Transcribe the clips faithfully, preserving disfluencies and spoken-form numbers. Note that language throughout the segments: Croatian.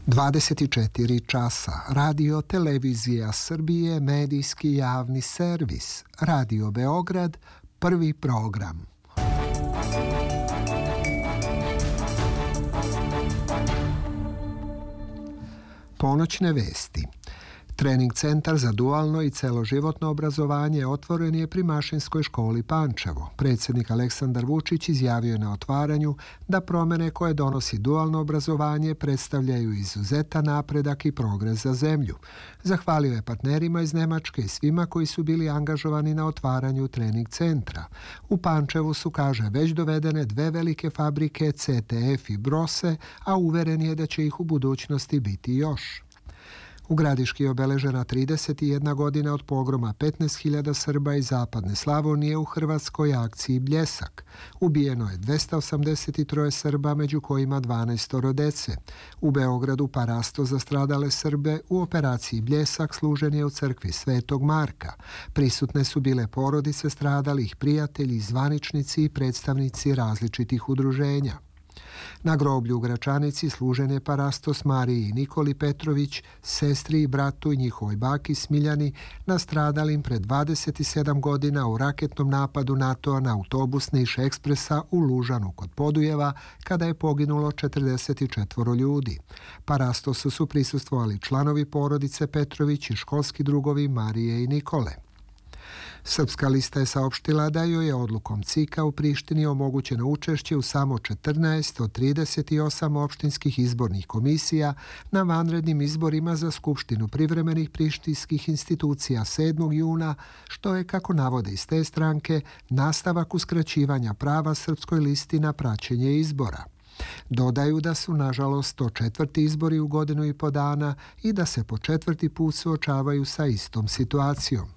dvadeset četiri časa. Radio Televizija Srbije, medijski javni servis. Radio Beograd, prvi program. Ponoćne vesti. Trening centar za dualno i celoživotno obrazovanje otvoren je pri Mašinskoj školi Pančevo. Predsjednik Aleksandar Vučić izjavio je na otvaranju da promjene koje donosi dualno obrazovanje predstavljaju izuzetan napredak i progres za zemlju. Zahvalio je partnerima iz Nemačke i svima koji su bili angažovani na otvaranju trening centra. U Pančevu su, kaže, već dovedene dve velike fabrike C T F i Brose, a uveren je da će ih u budućnosti biti još. U Gradiški je obeležena trideset jedna godina od pogroma petnaest hiljada Srba iz zapadne Slavonije u hrvatskoj akciji Bljesak. Ubijeno je dvesta osamdeset tri Srba, među kojima dvanaest dece. U Beogradu parasto za stradale Srbe u operaciji Bljesak služen je u crkvi Svetog Marka. Prisutne su bile porodice stradalih, prijatelji, zvaničnici i predstavnici različitih udruženja. Na groblju u Gračanici služen je parastos Mariji i Nikoli Petrović, sestri i bratu i njihovoj baki Smiljani, nastradalim pred dvadeset sedam godina u raketnom napadu NATO-a na autobus Niš Ekspresa u Lužanu kod Podujeva, kada je poginulo četrdeset četiri ljudi. Parastosu su prisustvovali članovi porodice Petrović i školski drugovi Marije i Nikole. Srpska lista je saopštila da joj je odlukom C I K-a u Prištini omogućeno učešće u samo četrnaest od trideset osam opštinskih izbornih komisija na vanrednim izborima za Skupštinu privremenih prištinskih institucija sedmog juna, što je, kako navode iz te stranke, nastavak uskraćivanja prava Srpskoj listi na praćenje izbora. Dodaju da su, nažalost, to četvrti izbori u godinu i po dana i da se po četvrti put suočavaju sa istom situacijom.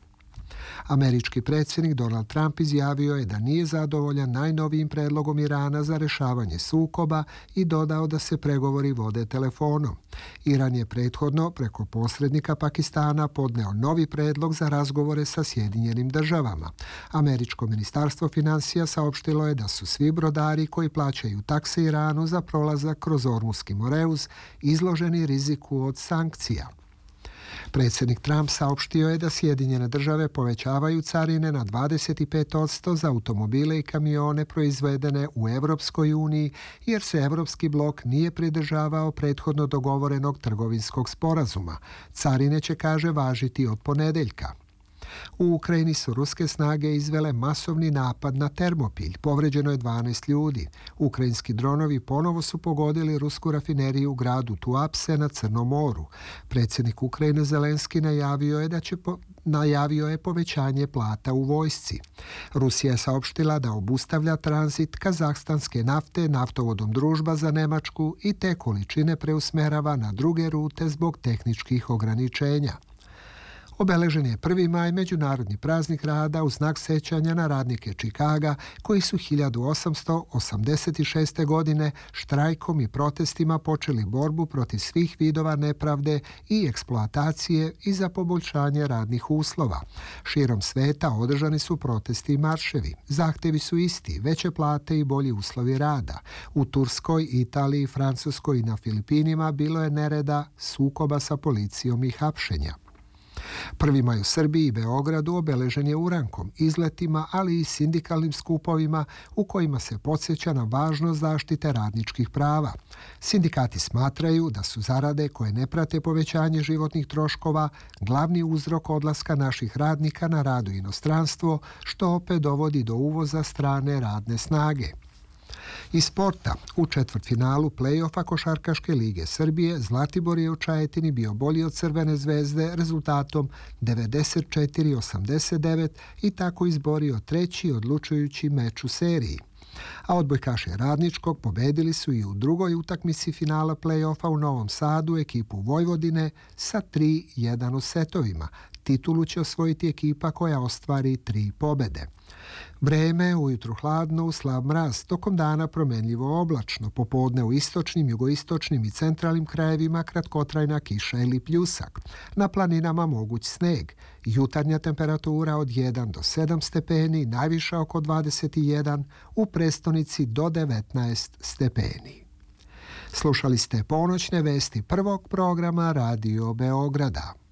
Američki predsjednik Donald Trump izjavio je da nije zadovoljan najnovijim predlogom Irana za rješavanje sukoba i dodao da se pregovori vode telefonom. Iran je prethodno preko posrednika Pakistana podneo novi predlog za razgovore sa Sjedinjenim državama. Američko ministarstvo financija saopštilo je da su svi brodari koji plaćaju takse Iranu za prolazak kroz Ormuski Moreuz izloženi riziku od sankcija. Predsjednik Trump saopštio je da Sjedinjene države povećavaju carine na dvadeset pet posto za automobile i kamione proizvedene u Evropskoj uniji, jer se Evropski blok nije pridržavao prethodno dogovorenog trgovinskog sporazuma. Carine će, kaže, važiti od ponedeljka. U Ukrajini su ruske snage izvele masovni napad na Termopilj. Povređeno je dvanaest ljudi. Ukrajinski dronovi ponovo su pogodili rusku rafineriju u gradu Tuapse na Crnom moru. Predsjednik Ukrajine Zelenski najavio je da će po... najavio je povećanje plata u vojsci. Rusija je saopštila da obustavlja tranzit kazahstanske nafte naftovodom Družba za Nemačku i te količine preusmerava na druge rute zbog tehničkih ograničenja. Obeležen je prvi maj, međunarodni praznik rada, u znak sećanja na radnike Čikaga koji su hiljadu osamsto osamdeset šeste. godine štrajkom i protestima počeli borbu protiv svih vidova nepravde i eksploatacije i za poboljšanje radnih uslova. Širom sveta održani su protesti i marševi. Zahtevi su isti, veće plate i bolji uslovi rada. U Turskoj, Italiji, Francuskoj i na Filipinima bilo je nereda, sukoba sa policijom i hapšenja. Prvi maj u Srbiji i Beogradu obeležen je urankom, izletima, ali i sindikalnim skupovima u kojima se podsjeća na važnost zaštite radničkih prava. Sindikati smatraju da su zarade koje ne prate povećanje životnih troškova glavni uzrok odlaska naših radnika na rad u inostranstvo, što opet dovodi do uvoza strane radne snage. Iz sporta, u četvrtfinalu play-offa Košarkaške lige Srbije Zlatibor je u Čajetini bio bolji od Crvene zvezde rezultatom devedeset četiri osamdeset devet i tako izborio treći odlučujući meč u seriji. A odbojkaši Radničkog pobedili su i u drugoj utakmici finala play-offa u Novom Sadu ekipu Vojvodine sa tri jedan u setovima. Titulu će osvojiti ekipa koja ostvari tri pobede. Vreme, ujutru hladno, u slab mraz, tokom dana promenljivo oblačno, popodne u istočnim, jugoistočnim i centralnim krajevima kratkotrajna kiša ili pljusak. Na planinama moguć sneg. Jutarnja temperatura od jedan do sedam stepeni, najviša oko dvadeset jedan, u prestonici do devetnaest stepeni. Slušali ste ponoćne vesti prvog programa Radio Beograda.